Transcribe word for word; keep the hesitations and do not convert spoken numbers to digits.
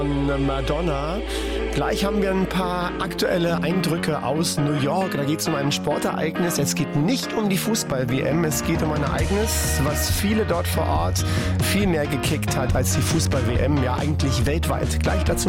Madonna. Gleich haben wir ein paar aktuelle Eindrücke aus New York. Da geht es um ein Sportereignis. Es geht nicht um die Fußball-W M. Es geht um ein Ereignis, was viele dort vor Ort viel mehr gekickt hat als die Fußball-W M. Ja, eigentlich weltweit. Gleich dazu